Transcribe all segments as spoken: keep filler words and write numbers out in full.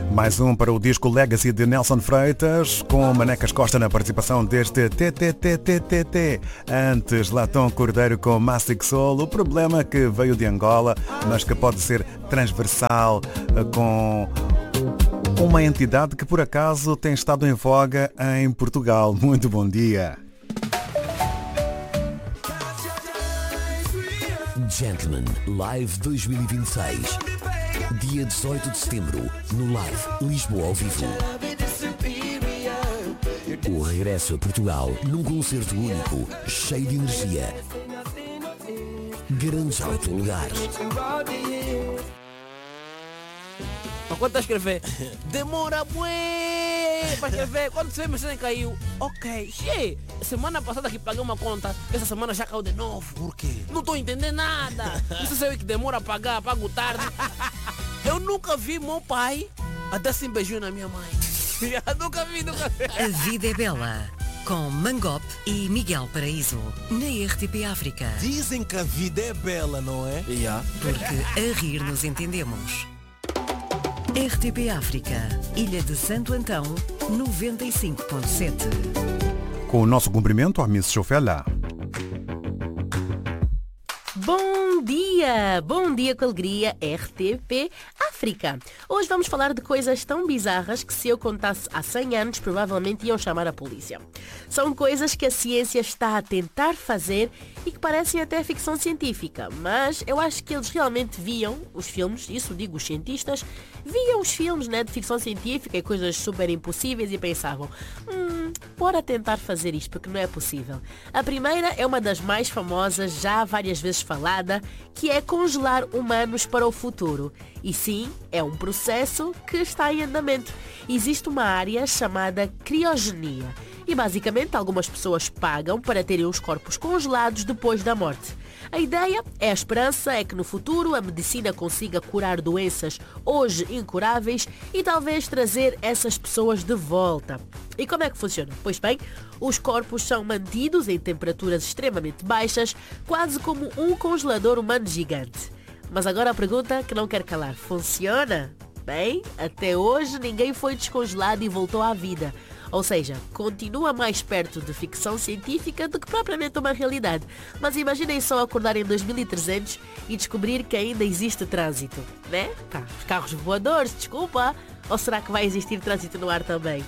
Mais um para o disco Legacy de Nelson Freitas, com Manecas Costa na participação deste T T T T T T. Antes, Latão Cordeiro com Mastic Soul, o problema que veio de Angola, mas que pode ser transversal com uma entidade que por acaso tem estado em voga em Portugal. Muito bom dia. Gentleman Live dois mil e vinte e seis. Dia dezoito de setembro, no Live Lisboa ao vivo. O regresso a Portugal num concerto único, cheio de energia. Garante já o teu lugar. Mas quando está a escrever, demora bué para escrever. Quando você vê, a mensagem caiu. Ok, che, semana passada que paguei uma conta, essa semana já caiu de novo. Por quê? Não estou entendendo nada. Isso sei que demora a pagar, pago tarde. Eu nunca vi meu pai a dar assim beijinho na minha mãe. Nunca vi, nunca vi. A Vida é Bela, com Mangop e Miguel Paraíso, na R T P África. Dizem que a vida é bela, não é? Yeah. Porque a rir nos entendemos. R T P África, Ilha de Santo Antão, noventa e cinco ponto sete. Com o nosso cumprimento à Miss Chofela. Bom dia! Bom dia com alegria, R T P África. Hoje vamos falar de coisas tão bizarras que se eu contasse há cem anos provavelmente iam chamar a polícia. São coisas que a ciência está a tentar fazer e que parecem até ficção científica, mas eu acho que eles realmente viam os filmes, isso digo os cientistas, viam os filmes, né, de ficção científica e coisas super impossíveis e pensavam, hum, bora tentar fazer isto porque não é possível. A primeira é uma das mais famosas, já várias vezes falada, que é congelar humanos para o futuro. E sim, é um processo que está em andamento. Existe uma área chamada criogenia. E basicamente algumas pessoas pagam para terem os corpos congelados depois da morte. A ideia é a esperança é que no futuro a medicina consiga curar doenças hoje incuráveis e talvez trazer essas pessoas de volta. E como é que funciona? Pois bem, os corpos são mantidos em temperaturas extremamente baixas, quase como um congelador humano gigante. Mas agora a pergunta que não quer calar, funciona? Bem, até hoje ninguém foi descongelado e voltou à vida. Ou seja, continua mais perto de ficção científica do que propriamente uma realidade. Mas imaginem só acordar em dois mil e trezentos e descobrir que ainda existe trânsito, né? Tá, os carros voadores, desculpa. Ou será que vai existir trânsito no ar também?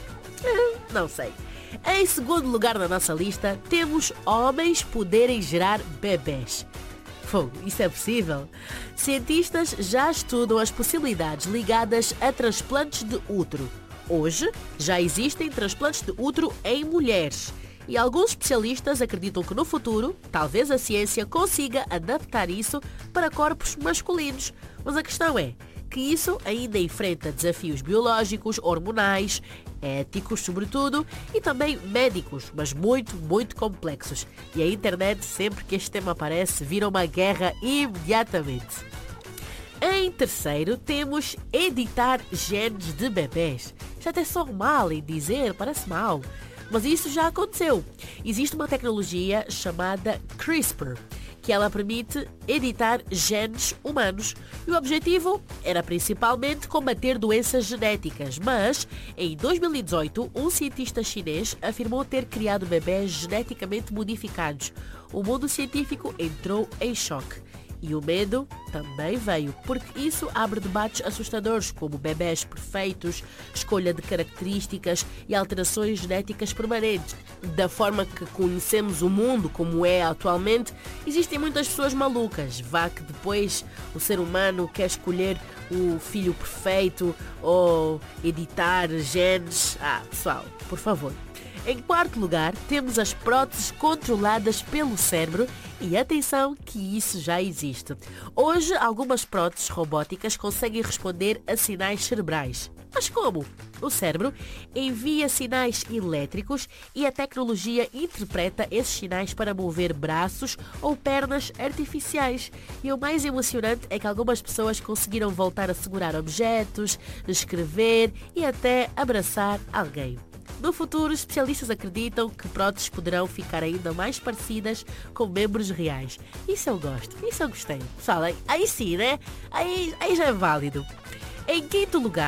Não sei. Em segundo lugar na nossa lista, temos homens poderem gerar bebés. Fogo, isso é possível? Cientistas já estudam as possibilidades ligadas a transplantes de útero. Hoje, já existem transplantes de útero em mulheres. E alguns especialistas acreditam que no futuro, talvez a ciência consiga adaptar isso para corpos masculinos. Mas a questão é que isso ainda enfrenta desafios biológicos, hormonais, éticos sobretudo, e também médicos, mas muito, muito complexos. E a internet, sempre que este tema aparece, vira uma guerra imediatamente. Em terceiro, temos editar genes de bebés. Já até só mal em dizer, parece mal. Mas isso já aconteceu. Existe uma tecnologia chamada CRISPR, que ela permite editar genes humanos. E o objetivo era principalmente combater doenças genéticas. Mas, em dois mil e dezoito, um cientista chinês afirmou ter criado bebés geneticamente modificados. O mundo científico entrou em choque. E o medo também veio, porque isso abre debates assustadores, como bebés perfeitos, escolha de características e alterações genéticas permanentes. Da forma que conhecemos o mundo como é atualmente, existem muitas pessoas malucas. Vá que depois o ser humano quer escolher o filho perfeito ou editar genes. Ah, pessoal, por favor. Em quarto lugar, temos as próteses controladas pelo cérebro e atenção que isso já existe. Hoje, algumas próteses robóticas conseguem responder a sinais cerebrais. Mas como? O cérebro envia sinais elétricos e a tecnologia interpreta esses sinais para mover braços ou pernas artificiais. E o mais emocionante é que algumas pessoas conseguiram voltar a segurar objetos, escrever e até abraçar alguém. No futuro, especialistas acreditam que próteses poderão ficar ainda mais parecidas com membros reais. Isso eu gosto, isso eu gostei. Pessoal, aí, aí sim, né? Aí, aí já é válido. Em quinto lugar,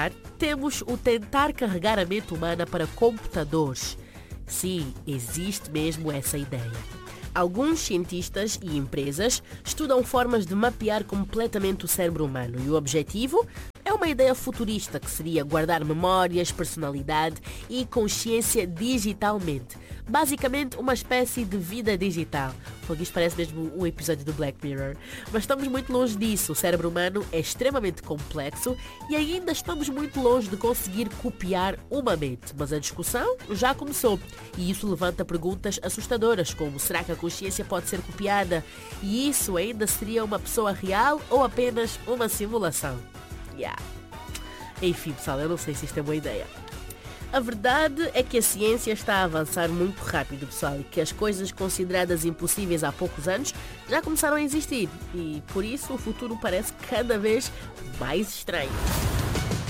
temos o tentar carregar a mente humana para computadores. Sim, existe mesmo essa ideia. Alguns cientistas e empresas estudam formas de mapear completamente o cérebro humano e o objetivo é uma ideia futurista que seria guardar memórias, personalidade e consciência digitalmente. Basicamente uma espécie de vida digital. Porque isto parece mesmo um episódio do Black Mirror. Mas estamos muito longe disso. O cérebro humano é extremamente complexo e ainda estamos muito longe de conseguir copiar uma mente. Mas a discussão já começou. E isso levanta perguntas assustadoras, como será que a consciência pode ser copiada? E isso ainda seria uma pessoa real ou apenas uma simulação? Yeah. Enfim, pessoal, eu não sei se isto é boa ideia. A verdade é que a ciência está a avançar muito rápido, pessoal, e que as coisas consideradas impossíveis há poucos anos já começaram a existir. E por isso o futuro parece cada vez mais estranho.